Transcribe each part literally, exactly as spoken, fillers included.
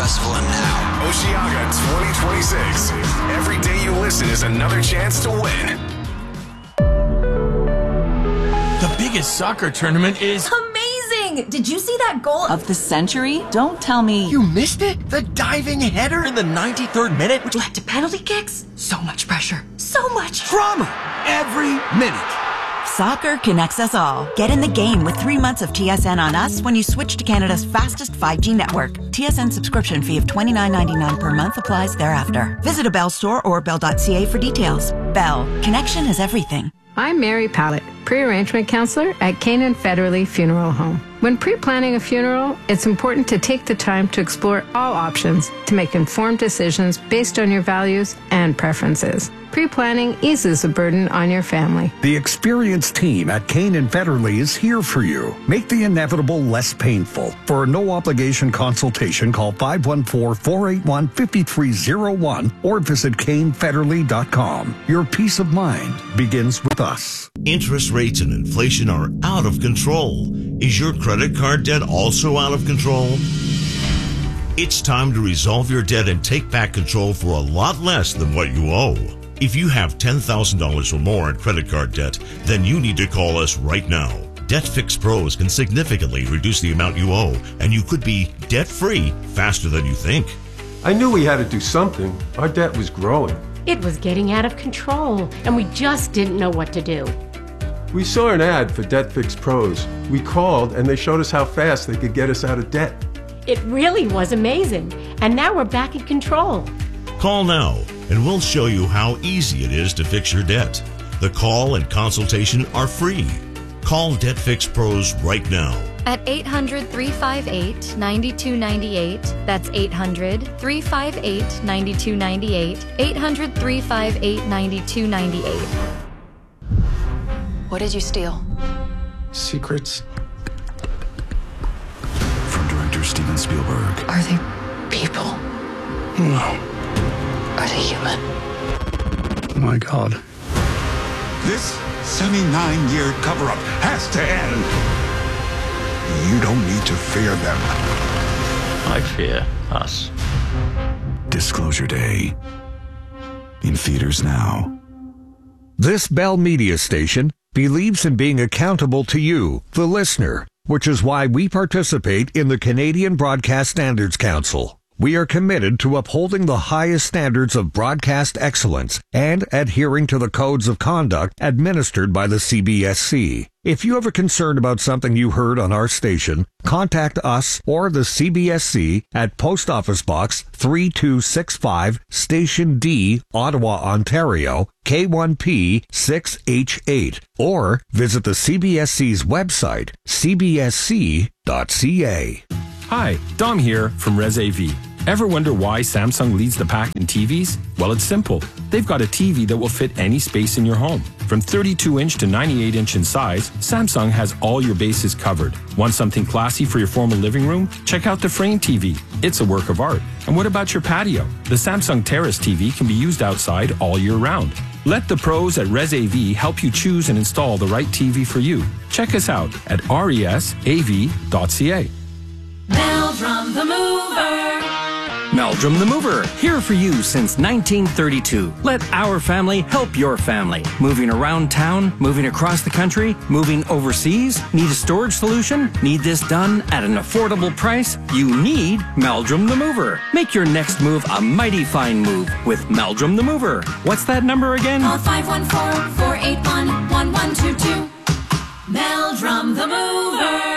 Festival now. Oceaga twenty twenty-six. Every day you listen is another chance to win. The biggest soccer tournament is amazing! Did you see that goal of the century? Don't tell me you missed it. The diving header in the ninety-third minute, which led to penalty kicks. So much pressure. So much drama every minute. Soccer connects us all. Get in the game with three months of T S N on us when you switch to Canada's fastest five G network. T S N subscription fee of twenty-nine ninety-nine per month applies thereafter. Visit a Bell store or bell dot c a for details. Bell. Connection is everything. I'm Mary Pallett, pre-arrangement counselor at Canaan Federally Funeral Home. When pre-planning a funeral, it's important to take the time to explore all options to make informed decisions based on your values and preferences. Pre-planning eases the burden on your family. The experienced team at Canaan Federally is here for you. Make the inevitable less painful. For a no-obligation consultation, call five one four, four eight one, five three zero one or visit cane federally dot com. Your peace of mind begins with us. Interest rates and inflation are out of control. Is your credit card debt also out of control? It's time to resolve your debt and take back control for a lot less than what you owe. If you have ten thousand dollars or more in credit card debt, then you need to call us right now. Debt Fix Pros can significantly reduce the amount you owe, and you could be debt-free faster than you think. I knew we had to do something. Our debt was growing. It was getting out of control, and we just didn't know what to do. We saw an ad for Debt Fix Pros. We called, and they showed us how fast they could get us out of debt. It really was amazing, and now we're back in control. Call now, and we'll show you how easy it is to fix your debt. The call and consultation are free. Call Debt Fix Pros right now. At eight hundred, three five eight, nine two nine eight. That's eight hundred, three five eight, nine two nine eight. eight hundred, three five eight, nine two nine eight. What did you steal? Secrets. From director Steven Spielberg. Are they people? No. Are they human? Oh my God. This seventy-nine year cover-up has to end. You don't need to fear them. I fear us. Disclosure Day. In theaters now. This Bell Media station believes in being accountable to you, the listener, which is why we participate in the Canadian Broadcast Standards Council. We are committed to upholding the highest standards of broadcast excellence and adhering to the codes of conduct administered by the C B S C. If you have a concern about something you heard on our station, contact us or the C B S C at Post Office Box three two six five, Station D, Ottawa, Ontario, K one P six H eight, or visit the C B S C's website, c b s c dot c a. Hi, Dom here from Res A V. Ever wonder why Samsung leads the pack in T Vs? Well, it's simple. They've got a T V that will fit any space in your home. From thirty-two inch to ninety-eight inch in size, Samsung has all your bases covered. Want something classy for your formal living room? Check out the Frame T V. It's a work of art. And what about your patio? The Samsung Terrace T V can be used outside all year round. Let the pros at Res A V help you choose and install the right T V for you. Check us out at resav dot c a. Meldrum the Mover. Meldrum the Mover, here for you since nineteen thirty-two. Let our family help your family. Moving around town, moving across the country, moving overseas. Need a storage solution? Need this done at an affordable price? You need Meldrum the Mover. Make your next move a mighty fine move with Meldrum the Mover. What's that number again? Call five one four, four eight one, one one two two. Meldrum the Mover.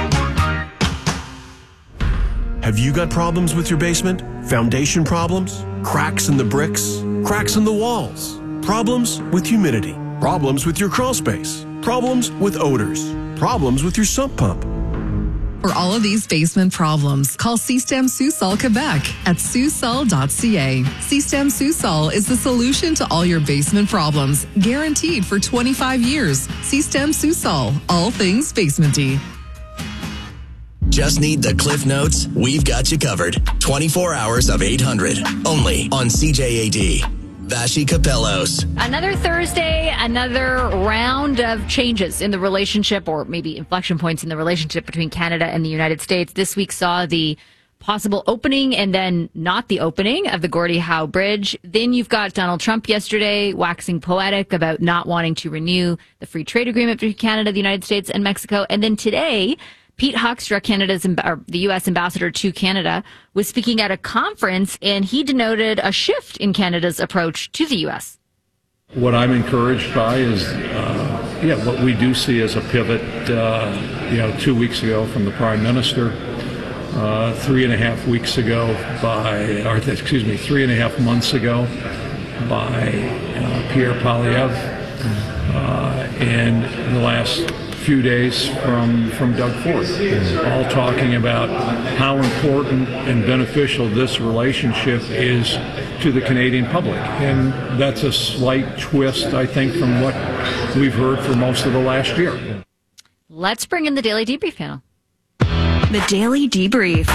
Have you got problems with your basement? Foundation problems? Cracks in the bricks? Cracks in the walls? Problems with humidity? Problems with your crawl space? Problems with odors? Problems with your sump pump? For all of these basement problems, call Système Sous-Sol Quebec at sous sol dot c a. Système Sous-Sol is the solution to all your basement problems, guaranteed for twenty-five years. Système Sous-Sol, all things basementy. Just need the Cliff Notes? We've got you covered. twenty-four hours of eight hundred. Only on C J A D. Vashi Capellos. Another Thursday, another round of changes in the relationship, or maybe inflection points in the relationship between Canada and the United States. This week saw the possible opening and then not the opening of the Gordie Howe Bridge. Then you've got Donald Trump yesterday waxing poetic about not wanting to renew the free trade agreement between Canada, the United States, and Mexico. And then today, Pete Huckstra, Canada's or the U S ambassador to Canada, was speaking at a conference, and he denoted a shift in Canada's approach to the U S. What I'm encouraged by is, uh, yeah, what we do see as a pivot, uh, you know, two weeks ago from the Prime Minister, uh, three and a half weeks ago by, or excuse me, three and a half months ago by uh, Pierre Poilievre, uh, and in the last few days from, from Doug Ford, all talking about how important and beneficial this relationship is to the Canadian public. And that's a slight twist, I think, from what we've heard for most of the last year. Let's bring in the Daily Debrief panel. The Daily Debrief.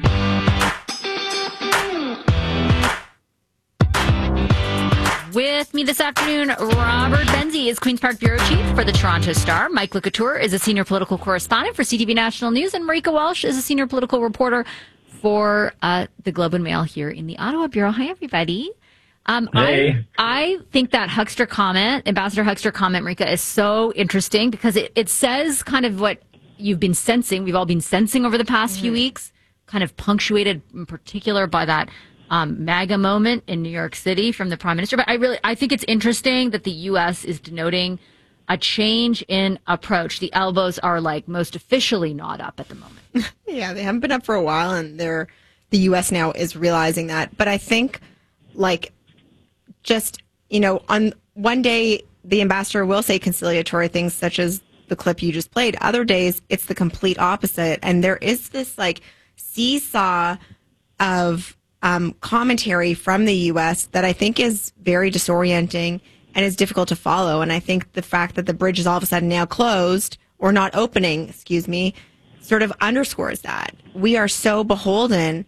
With me this afternoon, Robert Benzie is Queen's Park Bureau Chief for the Toronto Star. Mike LeCouture is a Senior Political Correspondent for C T V National News. And Marika Walsh is a Senior Political Reporter for uh, the Globe and Mail here in the Ottawa Bureau. Hi, everybody. Um, hey. I, I think that Huckstra comment, Ambassador Huckstra comment, Marika, is so interesting because it, it says kind of what you've been sensing, we've all been sensing over the past mm-hmm. few weeks, kind of punctuated in particular by that Um, MAGA moment in New York City from the Prime Minister. But I really, I think it's interesting that the U S is denoting a change in approach. The elbows are like most officially not up at the moment. Yeah, they haven't been up for a while, and they're, the U S now is realizing that. But I think, like, just, you know, on one day, the ambassador will say conciliatory things such as the clip you just played. Other days, it's the complete opposite. And there is this, like, seesaw of Um, commentary from the U S that I think is very disorienting and is difficult to follow. And I think the fact that the bridge is all of a sudden now closed or not opening, excuse me, sort of underscores that. We are so beholden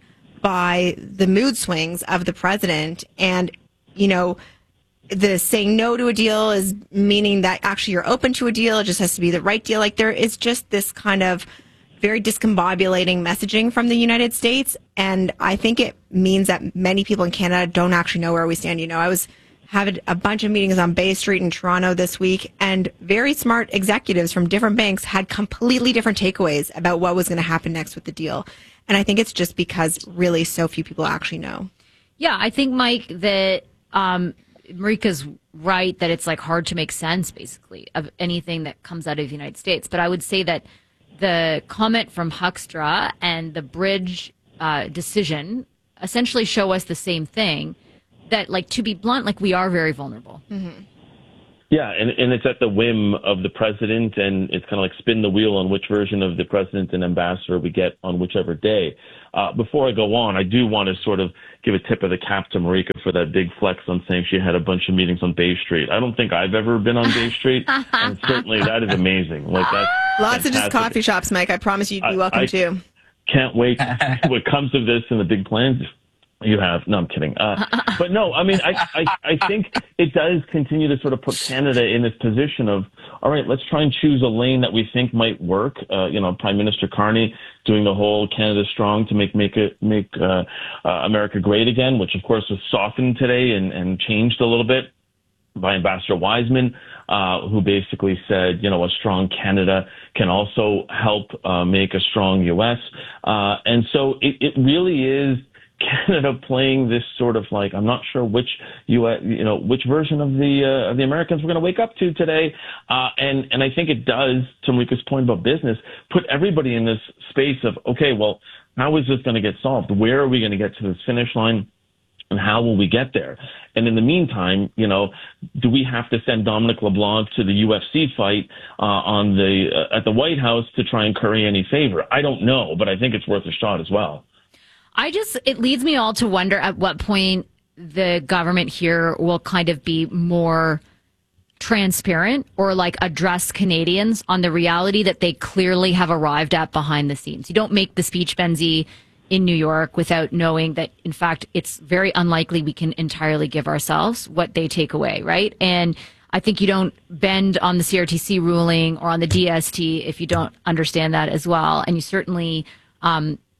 by the mood swings of the president, and, you know, the saying no to a deal is meaning that actually you're open to a deal. It just has to be the right deal. Like, there is just this kind of very discombobulating messaging from the United States. And I think it means that many people in Canada don't actually know where we stand. You know, I was having a bunch of meetings on Bay Street in Toronto this week, and very smart executives from different banks had completely different takeaways about what was going to happen next with the deal. And I think it's just because really so few people actually know. Yeah, I think, Mike, that um, Marika's right that it's like hard to make sense, basically, of anything that comes out of the United States. But I would say that the comment from Huckstra and the bridge uh, decision essentially show us the same thing, that, like, to be blunt, like, we are very vulnerable. Mm-hmm. Yeah, and, and it's at the whim of the president, and it's kind of like spin the wheel on which version of the president and ambassador we get on whichever day. Uh, before I go on, I do want to sort of give a tip of the cap to Marika for that big flex on saying she had a bunch of meetings on Bay Street. I don't think I've ever been on Bay Street, and certainly that is amazing. Like, that's lots fantastic. of just coffee shops, Mike. I promise you'd be I, welcome I to. Can't wait what comes of this and the big plans you have. No, I'm kidding. Uh, but no, I mean, I, I, I think it does continue to sort of put Canada in this position of, all right, let's try and choose a lane that we think might work. Uh, you know, Prime Minister Carney doing the whole Canada Strong to make make it make uh, uh, America great again, which of course was softened today and, and changed a little bit by Ambassador Wiseman, uh, who basically said, you know, a strong Canada can also help uh, make a strong U S. Uh, and so it, it really is Canada playing this sort of like, I'm not sure which U S, you know, which version of the uh, of the Americans we're going to wake up to today, uh, and and I think it does, to Marika's point about business, put everybody in this space of, okay, well, how is this going to get solved? Where are we going to get to this finish line, and how will we get there? And in the meantime, you know, do we have to send Dominic LeBlanc to the U F C fight uh, on the uh, at the White House to try and curry any favor? I don't know, but I think it's worth a shot as well. I just, it leads me all to wonder at what point the government here will kind of be more transparent or like address Canadians on the reality that they clearly have arrived at behind the scenes. You don't make the speech, Benzie, in New York without knowing that, in fact, it's very unlikely we can entirely give ourselves what they take away, right? And I think you don't bend on the C R T C ruling or on the D S T if you don't understand that as well. And you certainly, um,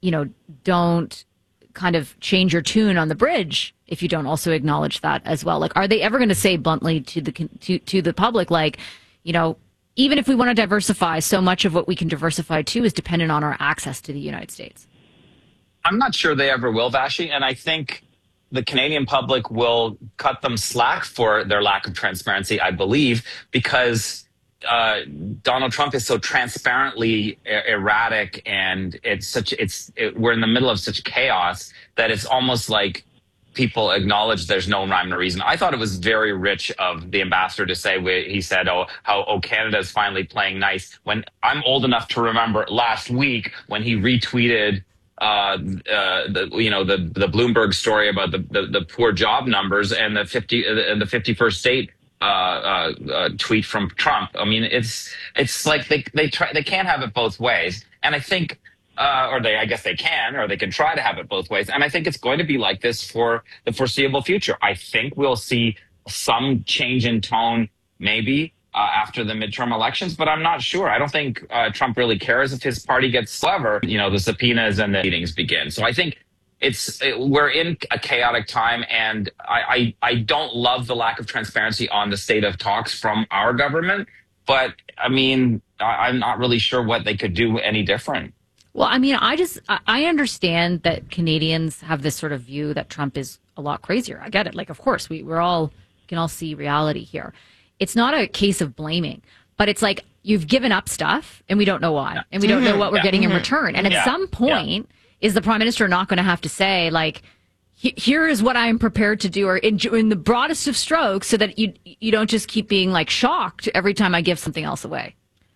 you know, don't kind of change your tune on the bridge if you don't also acknowledge that as well. Like, are they ever going to say bluntly to the to, to the public, like, you know, even if we want to diversify, so much of what we can diversify to is dependent on our access to the United States? I'm not sure they ever will, Vashi, and I think the Canadian public will cut them slack for their lack of transparency, I believe, because uh, Donald Trump is so transparently er- erratic, and it's such it's it, we're in the middle of such chaos that it's almost like people acknowledge there's no rhyme or reason. I thought it was very rich of the ambassador to say, he said, oh, how oh Canada's finally playing nice. When I'm old enough to remember last week when he retweeted Uh, uh, the you know the the Bloomberg story about the, the, the poor job numbers and the fifty and the fifty-first state uh, uh, uh, tweet from Trump. I mean, it's it's like they they try they can't have it both ways, and I think uh, or they I guess they can or they can try to have it both ways, and I think it's going to be like this for the foreseeable future. I think we'll see some change in tone, maybe. Uh, after the midterm elections, but I'm not sure. I don't think uh, Trump really cares if his party gets clever. You know, the subpoenas and the meetings begin. So I think it's it, we're in a chaotic time, and I, I I don't love the lack of transparency on the state of talks from our government. But I mean, I, I'm not really sure what they could do any different. Well, I mean, I just I I understand that Canadians have this sort of view that Trump is a lot crazier. I get it. Like, of course, we we're all can all see reality here. It's not a case of blaming, but it's like you've given up stuff and we don't know why. And we don't know what we're Yeah. getting in Mhm. return. And at Yeah. some point, is the prime minister not going to have to say, like, "He- here is what I'm prepared to do, or in, in the broadest of strokes, so that you you don't just keep being like shocked every time I give something else away?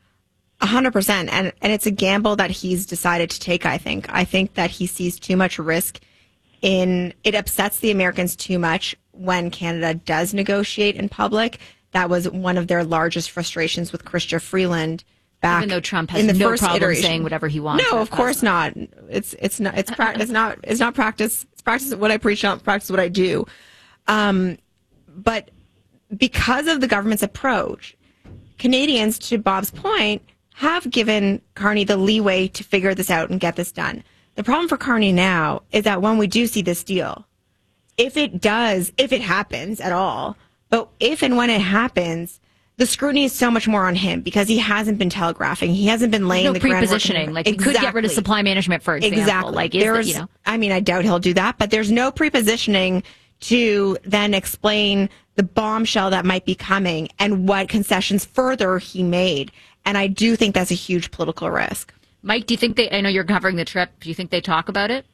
A hundred percent. And and it's a gamble that he's decided to take, I think. I think that he sees too much risk in it upsets the Americans too much when Canada does negotiate in public. That was one of their largest frustrations with Chrystia Freeland back Even though Trump has in the no first problem iteration. saying whatever he wants. No, of course not. It's it's not it's pra- it's not it's not practice. It's practice what I preach, not practice what I do. Um, but because of the government's approach, Canadians, to Bob's point, have given Carney the leeway to figure this out and get this done. The problem for Carney now is that when we do see this deal, if it does, if it happens at all, but if and when it happens, the scrutiny is so much more on him because he hasn't been telegraphing. He hasn't been laying no the groundwork. pre-positioning. Like, he could get rid of supply management, for example. Exactly. Like, is the, There's, you know. I mean, I doubt he'll do that, but there's no pre-positioning to then explain the bombshell that might be coming and what concessions further he made. And I do think that's a huge political risk. Mike, do you think they, I know you're covering the trip, do you think they talk about it?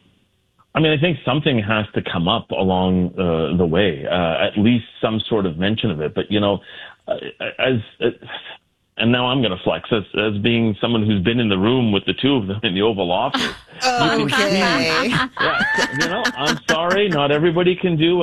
I mean, I think something has to come up along uh, the way, uh, at least some sort of mention of it. But, you know, uh, as uh, and now I'm going to flex as, as being someone who's been in the room with the two of them in the Oval Office. Okay. Yeah, you know, I'm sorry, not everybody can do